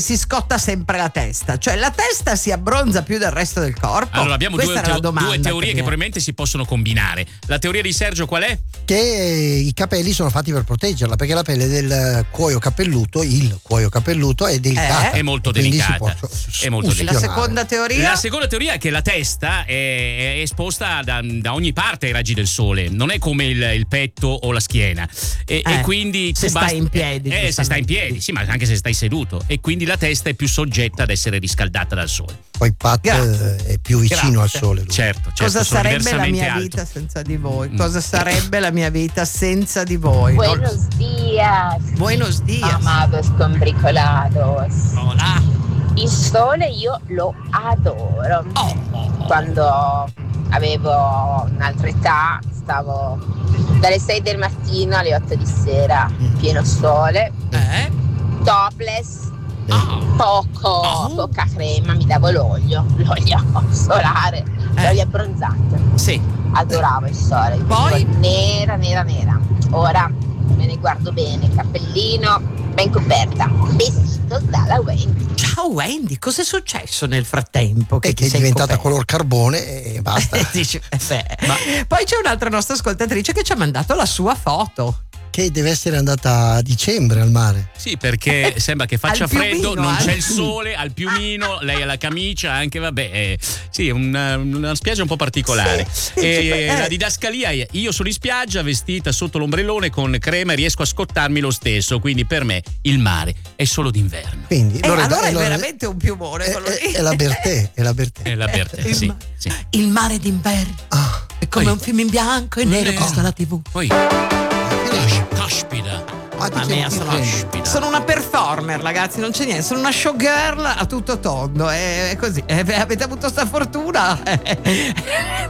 si scotta sempre la testa? Cioè la testa si abbronza più del resto del corpo? Allora abbiamo due teorie che che probabilmente si possono combinare. La teoria di Sergio qual è? Che i capelli sono fatti per proteggerla, perché la pelle del cuoio capelluto, il cuoio capelluto è delicata. È molto delicata. È molto delicata. La seconda teoria? La seconda teoria è che la testa è esposta da ogni parte ai raggi del sole, non è come il petto o la schiena. E quindi se stai in piedi. Se stai in piedi, sì, ma anche se stai seduto. E quindi la testa è più soggetta ad essere riscaldata dal sole. Poi Pat è più vicino al sole. Lui. Certo. Cosa sarebbe la mia alto. vita senza di voi? Cosa sarebbe la mia vita senza di voi? Buenos días. Buenos días. Amados combricolados. Hola. Il sole io lo adoro. Quando avevo un'altra età stavo dalle 6 del mattino alle 8 di sera, pieno sole, topless, poca crema, mi davo l'olio solare, l'olio abbronzante. Sì. Adoravo il sole. Poi? Nera. Ora me ne guardo bene, cappellino, ben coperta. Besitos dalla Wendy. Ciao Wendy, cos'è successo nel frattempo? Che è diventata color carbone e basta. Poi c'è un'altra nostra ascoltatrice che ci ha mandato la sua foto. Che deve essere andata a dicembre al mare. Sì, perché sembra che faccia freddo, non c'è il sole sole, al piumino, lei ha la camicia, anche sì, è una spiaggia un po' particolare. La didascalia è: io sono in spiaggia vestita sotto l'ombrellone con crema e riesco a scottarmi lo stesso, quindi per me il mare è solo d'inverno. Quindi allora è veramente un piumone. È la Bertè. È la Bertè, sì. Il mare d'inverno è come un film in bianco e nero costa la TV. Poi caspita. Mamma mia, sono una performer, ragazzi, non c'è niente, sono una showgirl a tutto tondo, è così, avete avuto sta fortuna.